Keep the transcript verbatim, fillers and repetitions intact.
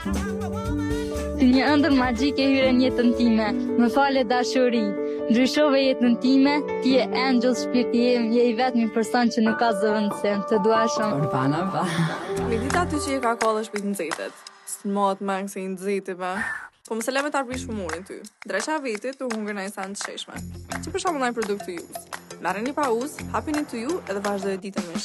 Si një ëndër magjike hyre në jetën time, më fale dashuri. Ndryshove jetën time, ti je angel shpirti im, je i vetmi person që nuk ka zëvendësim. Të dua shumë. Urbana pa. Mi dita ty që je ka kollë shpit në nxetet. Së mot më se i nxeti pa. Po më se leve ta prish humurin ty. Dreqa vetit të hungër në insan të sheshme. Që për shumë nëjë produkt të ju. Marreni pa uz, hapini të ju edhe vazhdojë ditën me